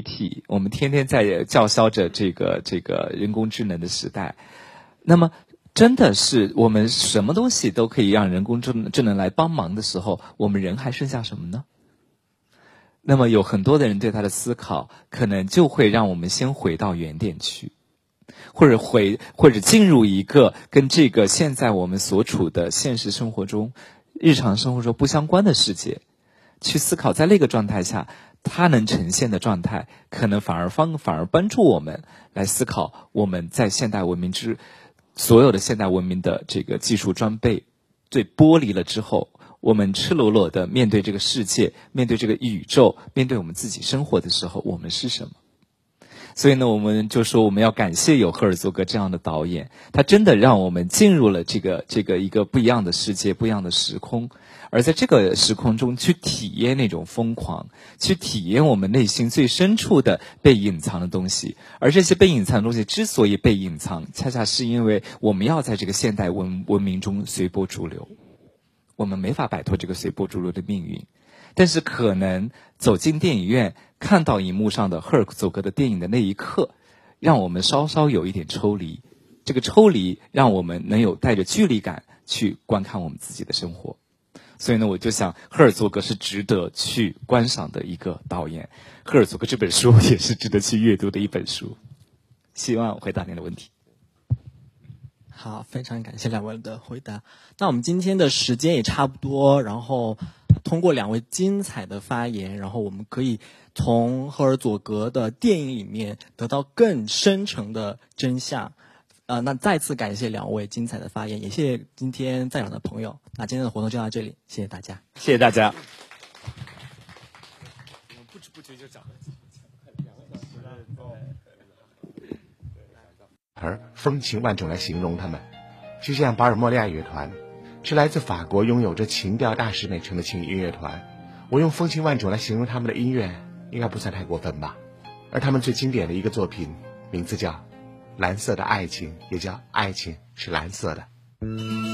GPT，我们天天在叫嚣着这个人工智能的时代。那么真的是我们什么东西都可以让人工智能来帮忙的时候，我们人还剩下什么呢？那么有很多的人对他的思考，可能就会让我们先回到原点去，或者进入一个跟这个现在我们所处的现实生活中、日常生活中不相关的世界，去思考在那个状态下它能呈现的状态，可能反而帮助我们来思考我们在现代文明所有的现代文明的这个技术装备被剥离了之后，我们赤裸裸的面对这个世界，面对这个宇宙，面对我们自己生活的时候，我们是什么？所以呢，我们就说我们要感谢有赫尔佐格这样的导演，他真的让我们进入了这个一个不一样的世界，不一样的时空，而在这个时空中去体验那种疯狂，去体验我们内心最深处的被隐藏的东西。而这些被隐藏的东西之所以被隐藏，恰恰是因为我们要在这个现代文明中随波逐流，我们没法摆脱这个随波逐流的命运。但是可能走进电影院，看到荧幕上的赫尔佐格的电影的那一刻，让我们稍稍有一点抽离。这个抽离让我们能有带着距离感去观看我们自己的生活。所以呢，我就想赫尔佐格是值得去观赏的一个导演，赫尔佐格这本书也是值得去阅读的一本书。希望回答您的问题。 好，非常感谢两位的回答。那我们今天的时间也差不多，然后通过两位精彩的发言，然后我们可以从赫尔佐格的电影里面得到更深层的真相。那再次感谢两位精彩的发言，也谢谢今天在场的朋友。那今天的活动就到这里，谢谢大家。 谢谢大家。 我们不知不觉就讲了而风情万种来形容他们，就像巴尔莫利亚乐团是来自法国拥有着情调大师美称的轻音乐团，我用风情万种来形容他们的音乐应该不算太过分吧。而他们最经典的一个作品名字叫蓝色的爱情，也叫爱情是蓝色的。